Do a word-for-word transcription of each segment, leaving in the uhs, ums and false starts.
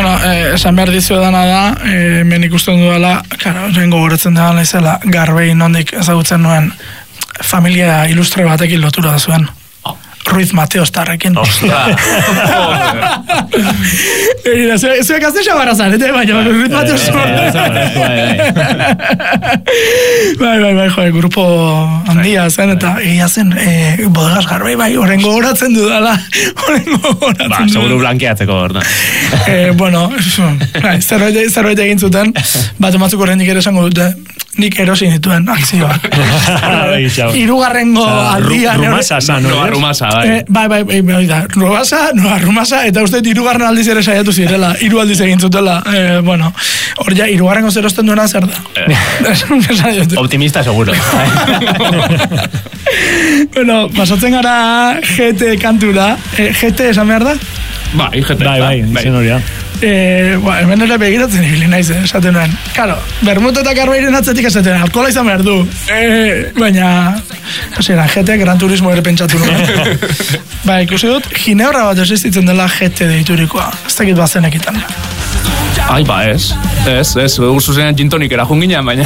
bueno, eh, esan behar dizu edana da, eh, men ikusten dudala, karo, rengo goretzen da naizela, Garbei nondik ezagutzen nuen familia ilustre batekin lotura da zuen. Ruiz Mateos tarrekin. Ostra. Zuek azte xabarra zarete, baina Ruiz Mateos Bai, bai, bai, joe, grupo handia zen, eta egia zen, bodegas Garbei, bai, horrengo horatzen dudala, horrengo horatzen dudala. Ba, seguru blankeatzeko, orda. Bueno, zerbait egin zuten, bat ematzuk horrendik ere esango dute, nik erosin dituen akzioa. Hirugarrengo aldian. Rumasa, no, rumasa, bai. Bai, bai, bai, da, rumasa, no, rumasa, eta uste hirugarren aldiz ere saiatu zirela, hiru aldiz egin zutela, bueno, hor ja, hirugarrengo zerosten duena zer da. Optimista, seguro. Bueno, pasatzen gara G T kantura, G T esan behar da? Bai, G T. Bai, bai, izen hori da. Eh, bueno, hemen ere begiratzen ibili naiz, esaten nuen. Claro, Bermut eta Garbeiren atzetik esaten, alkohola izan behar du. Eh, baina, zera, G T, Gran Turismo ere pentsatu nuen. Ba, ikusi dut, Gineorra bat existitzen dela G T deiturikoa. Ez dakit bazen ekitan. Ai, ba, ez. Ez, ez, urzu zenean gintonik erajun ginen, baina...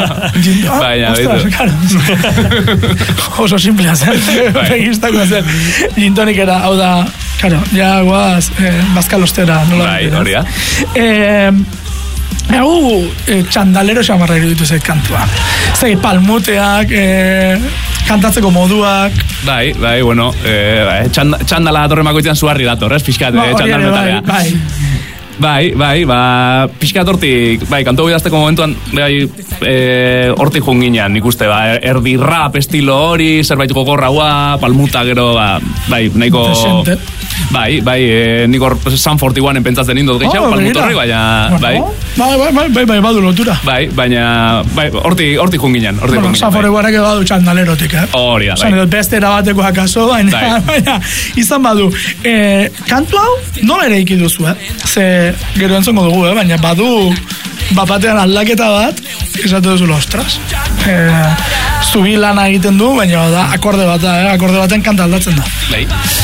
Baina, ostras, karo. Oso simplea zen, begistako zen. Gintonik era, hau da, karo, ja, guaz, eh, bazkalostera, nola. Bai, hori da. Eh, hau, eh, txandalero xamarra iruditu zait kantua. Ez dakit, palmuteak, eh, kantatzeko moduak. Bai, bai, bueno, eh, bai, txand, txandala datorren bakoitzean zuarri dator, ez, pixkat, ba, eh, txandal metalea. Bai, bai. Bai, bai, ba, pixkat hortik, bai, kantu bidazteko momentuan, bai, e, hortik junginan, ikuste, ba, erdi rap estilo hori, zerbait gogorraua, palmuta gero, ba, bai, nahiko... Presente. Bai, bai, e, nik hor San Fortiguanen pentsatzen indot gehiago, oh, palmuta horri, baina, bai. Bai, bai, bai, bai, bai, badu lotura. Bai, baina, bai, hortik, hortik junginan, hortik bueno, junginan. San Fortiguanek bai. Badu txandalerotik, eh? Hori da, bai. Zan edo beste erabateko akaso, baina, bai. Baina, izan badu. Eh, kantu hau, nola ere iki duzu, eh? Ze, gero entzongo dugu, eh? Baina badu bapatean aldaketa bat, esatu duzula, ostras. Eh, zubi lana egiten du, baina da, akorde bat da, eh? Akorde baten kanta aldatzen da. Bai.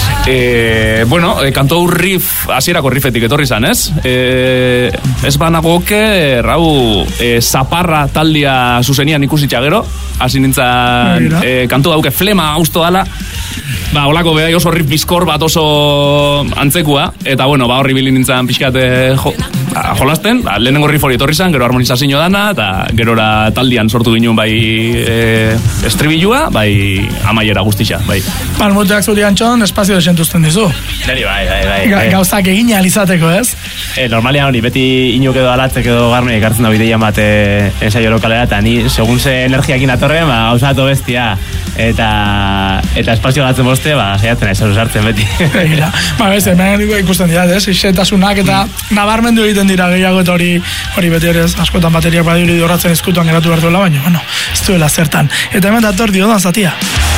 Eh, bueno, eh, kantu hau riff, hasierako riffetik etorri zan, ez? Eh, ez banagoke, rau, eh, zaparra taldia zuzenian ikusitxa gero, hasi nintzen eh, kantu dauke flema austo dala, ba, holako behar oso riff bizkor bat oso antzekua, eta bueno, ba, horri bilin nintzen pixkat jo, jolasten, ba, lehenengo riff hori etorri zan, gero harmonizazio dana, eta gerora taldian sortu ginen bai e, estribilua, bai amaiera guztixa, bai. Palmuteak zuri antxon, espazio desentuzten dizu. Neri, bai, bai, bai. Ga, gauzak egin alizateko, ez? E, normalian hori, beti inuk edo alatzek edo garne ekartzen da bideian bat e, ensaio lokalera, eta ni, segun ze energiakin atorren, ba, gauzatu bestia, eta eta espazio gatzen boste, ba, saiatzen ez sartzen beti. Egira, ba, ez, hemen ikusten dira, ez? Ixetasunak eta nabarmendu egiten dira gehiago eta hori hori beti ere askotan bateriak badiri horratzen eskutuan geratu behar duela, baina, bueno, ez duela zertan. Eta hemen dator diodan zatia.